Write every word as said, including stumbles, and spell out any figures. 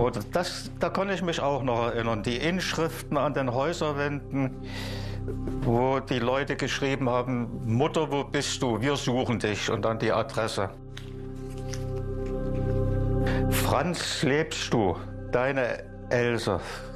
Oder das, da kann ich mich auch noch erinnern. Die Inschriften an den Häuserwänden, wo die Leute geschrieben haben, Mutter, wo bist du? Wir suchen dich. Und dann die Adresse. Franz, lebst du? Deine Else.